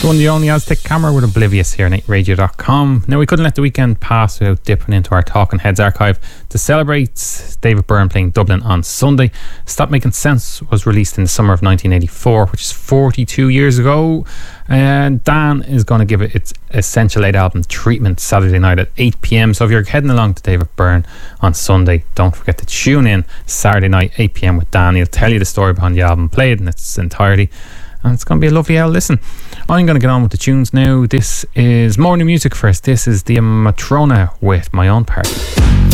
The one, the only Aztec Camera with Oblivious here on 8radio.com. Now, we couldn't let the weekend pass without dipping into our Talking Heads archive to celebrate David Byrne playing Dublin on Sunday. Stop Making Sense was released in the summer of 1984, which is 42 years ago. And Dan is going to give it its Essential 8 album treatment Saturday night at 8 p.m. So if you're heading along to David Byrne on Sunday, don't forget to tune in Saturday night, 8 p.m. with Dan. He'll tell you the story behind the album, play it in its entirety. And it's going to be a lovely old listen. I'm going to get on with the tunes now. This is more new music first. This is the Matrona with My Own Party.